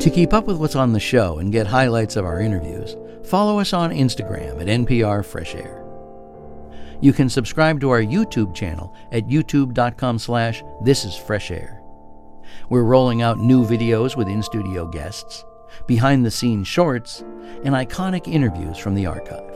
To keep up with what's on the show and get highlights of our interviews, follow us on Instagram at NPR Fresh Air. You can subscribe to our YouTube channel at youtube.com/thisisfreshair. We're rolling out new videos with in-studio guests, behind-the-scenes shorts, and iconic interviews from the archive.